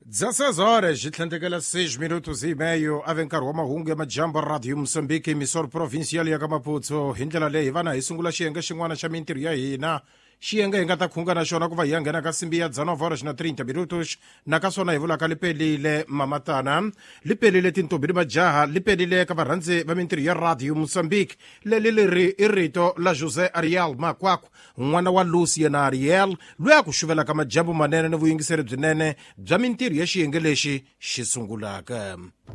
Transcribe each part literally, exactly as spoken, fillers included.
dezesseis horas e trinta e seis minutos e meio a nkarhi wa mahungu ya majambo radio Mozambique emisora provincial ya ka Maputo. Hi ndlela leyi vana hi sungula xiyenge xin'wana xa mintirho ya hina, xiyenge hi nga ta khunga na xona ku va hi ya nghena ka simbi ya dzanove horas na thirty minutos, nakaswona hi vulaka lipelile mamatana, lipelile tintombi ni majaha, lipelile ka varhandzi va mintirho ya radio Mozambique. Leli leri i rito la José Ariel Makwaku, n'wana wa Lucy na Ariel, loyi a ku xuvelaka majambo manene ni vuyingiseri byinene bya mintirho ya xiyenge lexi xi sungulaka.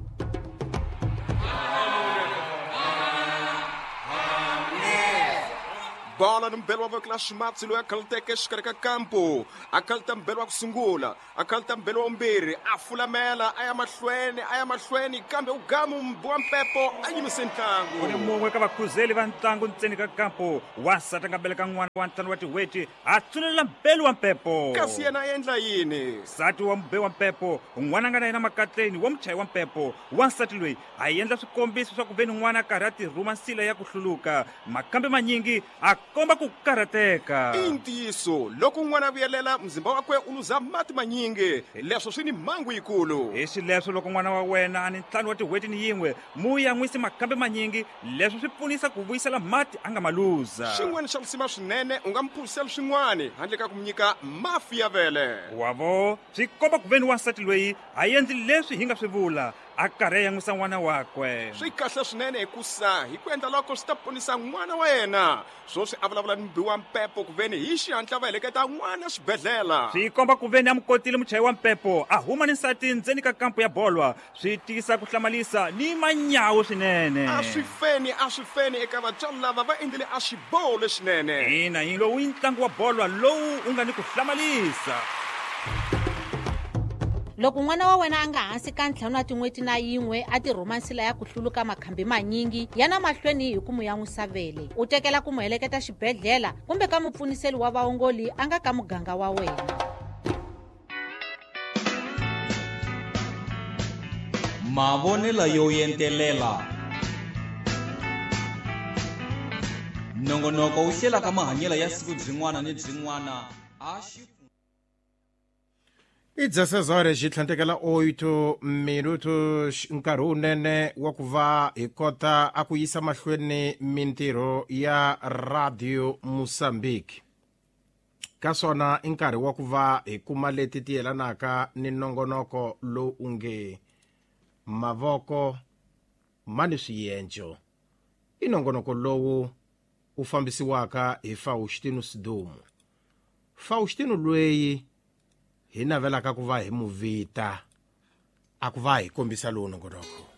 Bola no mbelo wa kla Schmatsi loyi a khalteke exikarhi ka kampo, a khalta mbelo wa ku sungula, a khalta mbelo wa mbirhi, a fulamela a ya mahlweni a ya mahlweni kambe u gamu mbuwa mpepo a yimise ntlangu. Ku ni mun'we ka vakhuzeli va ntlangu ntseni ka kampo, wansati a nga beleka n'wana wa ntlhanu wa tiweti a tsulela mbelo wa mpepo. Kasi yena a endla yini? Nsati wa mbe wa mpepo, n'wana a nga na yena makatleni wa muchayi wa mpepo. Wansati loyi a endla swikombiso swa ku veni n'wana a karhi a tirhuma nsila ya ku hluluka, makambe manyingi a komba ku karhateka. I ntiyiso, loko n'wana a vuyelela mzimba wakwe u luza mati manyingi, leswo swi ni mhangu yikulu. Hi swileswo loko n'wana wa wena a ni ntlhanu wa tiweti ni yin'we mu ya n'wisi makambe manyingi, leswo swi pfunisa ku vuyisela mati a nga maluza. Xin'wana xa lusima swinene u nga mi phurisela swin'wana handle ka ku mi nyika mafi ya vele. Wavo swi komba ku veni wansati loyi a endli leswi hi nga swi vula, a karhi ya n'wisa n'wana wakwe. Swi kahle swinene hikusa hi ku endla loko swi ta ponisa n'wana wa yena, swo swi a vulavula ni mbiwa mpepo ku veni hi xihatla va heleketa n'wana xibedhlela. Swi komba ku veni a mukotile muchayi wa mpepo a huma ni nsati ndzeni ka kampo ya bolwa, swi tisa ku hlamalisa ni manyawu swinene. A swi feni a swi feni eka vatswari lava va endlile a xiboho lexinene. Ina hi lowu i ntlangu wa bolwa lowu u nga ni ku hlamalisa. Loko n'wana wa wena a nga hansi ka ntlhanu wa tin'weti na yin'we a tirhuma nsila ya ku hluluka makhambi manyingi, yana mahlweni hi ku mu ya n'wisa vele, u tekela ku mu heleketa xibedhlela kumbe ka mupfuniseli wa vaongoli a nga ka muganga wa wena. Mavonelo yo yentelela. Nongonoko wu hlela ka mahanyelo ya siku byin'wana ni byin'wana a xi I dezesseis horas e trinta e oito minutos, nkarhi wunene wa ku va hi kota a ku yisa mahlweni mintirho ya radio Mozambique. Ka swona i nkarhi wa ku va hi kuma leti ti yelanaka ni nongonoko lowu unge mavoko mani swiyenjo. I nongonoko lowu u fambisiwaka hi Faustino Sidumo. Faustino loyi hi navelaka ku va hi mu vita a ku va hi kombisa lowu nongonoko.